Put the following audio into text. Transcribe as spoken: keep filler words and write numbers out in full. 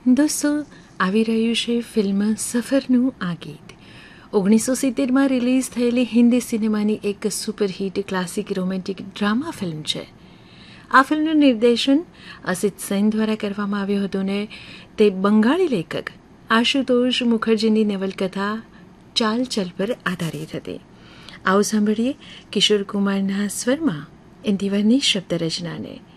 દોસ્તો, આવી રહ્યું છે ફિલ્મ સફરનું આ ગીત. ઓગણીસો સિત્તેરમાં રિલીઝ થયેલી હિન્દી સિનેમાની એક superhit classic romantic drama film છે. આ ફિલ્મનું નિર્દેશન અસિત સેન દ્વારા કરવામાં આવ્યું હતું ને તે બંગાળી લેખક આશુતોષ મુખર્જીની નવલકથા ચાલ ચલ પર આધારિત હતી. આવો સાંભળીએ કિશોર કુમારના સ્વરમાં ઇન્દિવરની શબ્દ રચનાને.